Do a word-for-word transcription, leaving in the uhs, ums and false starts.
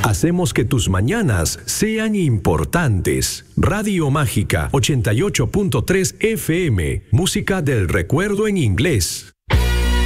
Hacemos que tus mañanas sean importantes. Radio Mágica ochenta y ocho punto tres F M. Música del recuerdo en inglés.